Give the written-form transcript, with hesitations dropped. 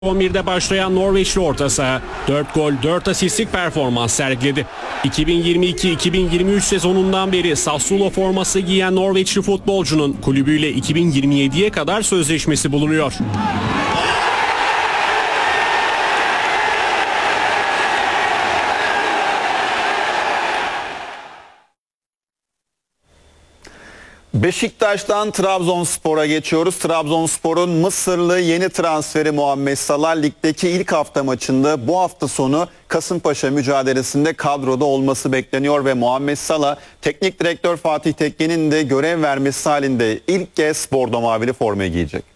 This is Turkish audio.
11'de başlayan Norveçli orta saha 4 gol 4 asistlik performans sergiledi. 2022-2023 sezonundan beri Sassuolo forması giyen Norveçli futbolcunun kulübüyle 2027'ye kadar sözleşmesi bulunuyor. Beşiktaş'tan Trabzonspor'a geçiyoruz. Trabzonspor'un Mısırlı yeni transferi Muhammed Salah ligdeki ilk hafta maçında bu hafta sonu Kasımpaşa mücadelesinde kadroda olması bekleniyor ve Muhammed Salah teknik direktör Fatih Tekke'nin de görev vermesi halinde ilk kez bordo mavili formayı giyecek.